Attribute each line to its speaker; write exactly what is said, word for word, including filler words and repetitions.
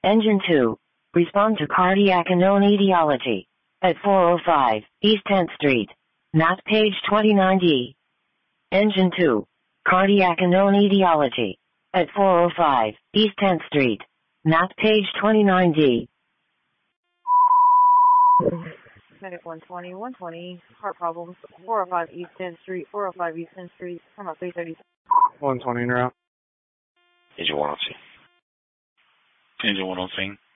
Speaker 1: Engine two. Respond to cardiac unknown etiology. At four oh five East tenth Street. Not page twenty-nine D. Engine two. Cardiac unknown etiology. At four oh five East tenth Street. Not page twenty-nine D.
Speaker 2: Medic one twenty, one twenty, heart problems, four oh five East tenth Street, four oh five East tenth Street, come up three thirty.
Speaker 3: one twenty en route.
Speaker 4: Engine one oh two.
Speaker 5: Engine one oh two.